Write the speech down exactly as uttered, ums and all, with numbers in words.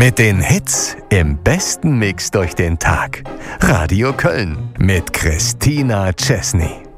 Mit den Hits im besten Mix durch den Tag. Radio Köln mit Christina Chesney.